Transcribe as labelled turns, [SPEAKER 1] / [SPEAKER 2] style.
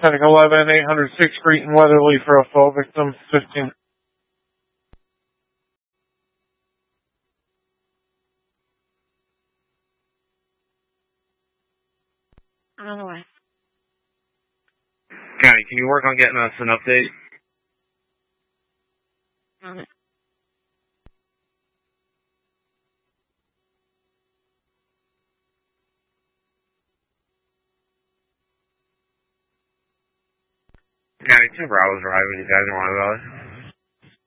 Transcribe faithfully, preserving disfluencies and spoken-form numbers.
[SPEAKER 1] Heading eleven, eight hundred sixth Street in Weatherly for a full victim, fifteen.
[SPEAKER 2] On the way.
[SPEAKER 3] County, can you work on getting us an update?
[SPEAKER 2] On it.
[SPEAKER 3] County, two Bravo's driving. You guys don't want to